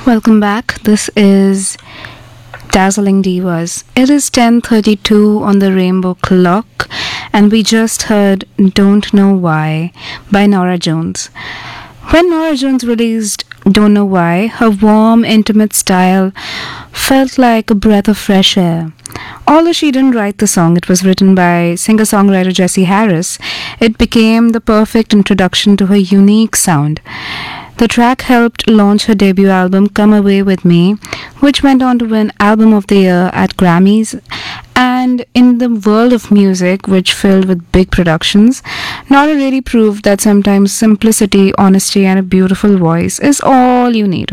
Welcome back. This is Dazzling Divas. It is 10:32 on the Rainbow Clock, and we just heard Don't Know Why by Norah Jones. When Norah Jones released Don't Know Why, her warm, intimate style felt like a breath of fresh air. Although she didn't write the song, it was written by singer-songwriter Jessie Harris. It became the perfect introduction to her unique sound. The track helped launch her debut album Come Away With Me, which went on to win Album of the Year at Grammys. And in the world of music, which filled with big productions, Nora really proved that sometimes simplicity, honesty, and a beautiful voice is all you need.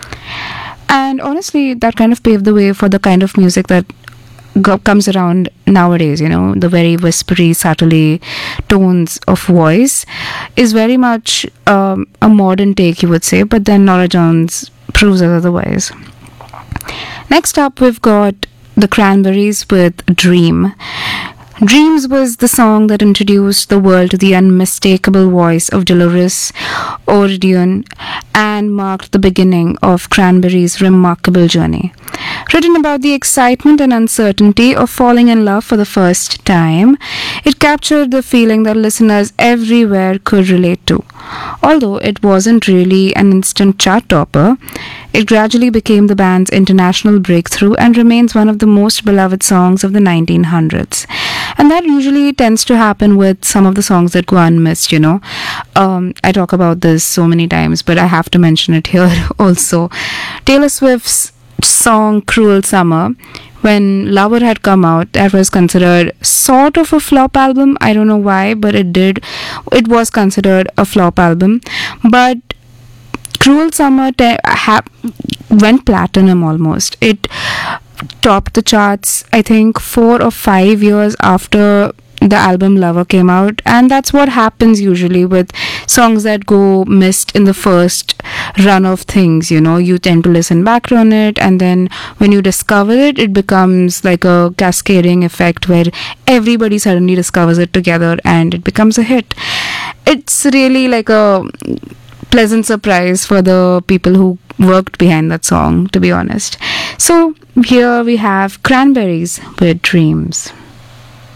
And honestly, that kind of paved the way for the kind of music that comes around nowadays, the very whispery, subtly tones of voice is very much a modern take, you would say, but then Norah Jones proves it otherwise. Next up, we've got the Cranberries with Dream. Dreams was the song that introduced the world to the unmistakable voice of Dolores O'Riordan and marked the beginning of Cranberries' remarkable journey. Written about the excitement and uncertainty of falling in love for the first time, it captured the feeling that listeners everywhere could relate to. Although it wasn't really an instant chart topper, it gradually became the band's international breakthrough and remains one of the most beloved songs of the 1900s. And that usually tends to happen with some of the songs that go unmissed, I talk about this so many times, but I have to mention it here also. Taylor Swift's song Cruel Summer, when Lover had come out, that was considered sort of a flop album. I don't know why, but it was considered a flop album. But Cruel Summer went platinum almost. It topped the charts, I think, 4 or 5 years after the album Lover came out, and that's what happens usually with songs that go missed in the first run of things. You tend to listen back on it, and then when you discover it, it becomes like a cascading effect where everybody suddenly discovers it together and it becomes a hit. It's really like a pleasant surprise for the people who worked behind that song, to be honest. So here we have Cranberries with Dreams.